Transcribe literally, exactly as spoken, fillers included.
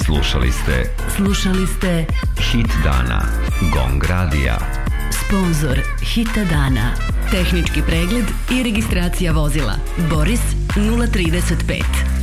Slušali ste Slušali ste Hit dana Gong radija. Sponzor Hita dana. Tehnički pregled i registracija vozila Boris nula trideset pet.